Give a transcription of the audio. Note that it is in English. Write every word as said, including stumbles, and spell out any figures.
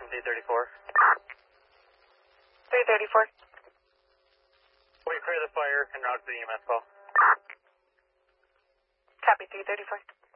three thirty-four. three thirty-four. We clear the fire and route to the E M S call. Copy, three thirty-four.